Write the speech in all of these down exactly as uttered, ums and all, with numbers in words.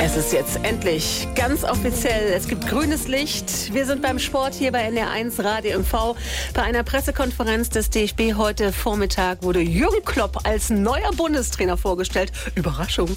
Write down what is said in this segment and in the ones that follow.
Es ist jetzt endlich ganz offiziell. Es gibt grünes Licht. Wir sind beim Sport hier bei N D R eins Radio M V. Bei einer Pressekonferenz des D F B heute Vormittag wurde Jürgen Klopp als neuer Bundestrainer vorgestellt. Überraschung.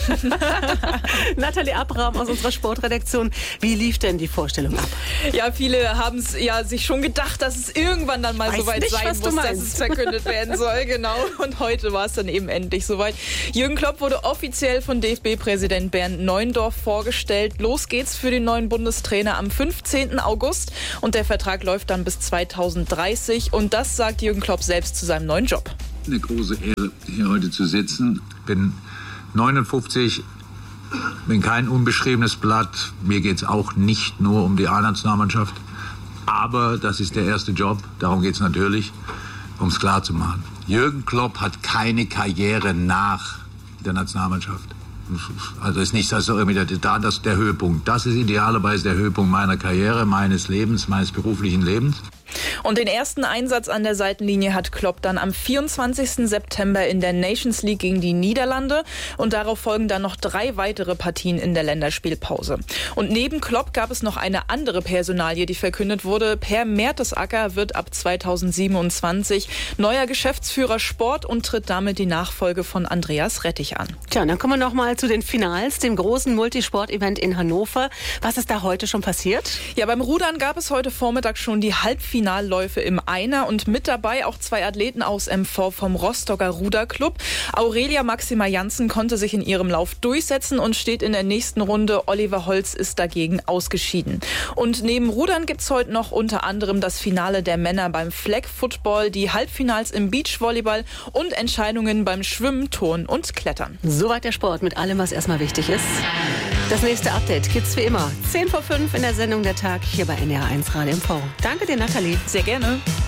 Nathalie Abraham aus unserer Sportredaktion. Wie lief denn die Vorstellung ab? Ja, viele haben es ja sich schon gedacht, dass es irgendwann dann mal Weiß soweit nicht, sein muss, dass es verkündet werden soll. Genau. Und heute war es dann eben endlich soweit. Jürgen Klopp wurde offiziell von D F B-Präsident Bernd Neuendorf vorgestellt. Los geht's für den neuen Bundestrainer am fünfzehnten August und der Vertrag läuft dann bis zweitausenddreißig und das sagt Jürgen Klopp selbst zu seinem neuen Job. Eine große Ehre, hier heute zu sitzen. Bin neunundfünfzig, bin kein unbeschriebenes Blatt. Mir geht's auch nicht nur um die A-Nationalmannschaft. Aber das ist der erste Job. Darum geht's natürlich, um es klar zu machen. Jürgen Klopp hat keine Karriere nach der Nationalmannschaft. Also ist nicht das, das der Höhepunkt. Das ist idealerweise der Höhepunkt meiner Karriere, meines Lebens, meines beruflichen Lebens. Und den ersten Einsatz an der Seitenlinie hat Klopp dann am vierundzwanzigsten September in der Nations League gegen die Niederlande. Und darauf folgen dann noch drei weitere Partien in der Länderspielpause. Und neben Klopp gab es noch eine andere Personalie, die verkündet wurde. Per Mertesacker wird ab zweitausendsiebenundzwanzig neuer Geschäftsführer Sport und tritt damit die Nachfolge von Andreas Rettich an. Tja, dann kommen wir noch mal zu den Finals, dem großen Multisport-Event in Hannover. Was ist da heute schon passiert? Ja, beim Rudern gab es heute Vormittag schon die Halbfinale. Finalläufe im Einer und mit dabei auch zwei Athleten aus M V vom Rostocker Ruderclub. Aurelia Maxima Janssen konnte sich in ihrem Lauf durchsetzen und steht in der nächsten Runde. Oliver Holz ist dagegen ausgeschieden. Und neben Rudern gibt's heute noch unter anderem das Finale der Männer beim Flag Football, die Halbfinals im Beachvolleyball und Entscheidungen beim Schwimmen, Turnen und Klettern. Soweit der Sport mit allem, was erstmal wichtig ist. Das nächste Update gibt's wie immer zehn vor fünf in der Sendung Der Tag hier bei N D R eins Radio M V. Danke dir, Nathalie. Sehr gerne.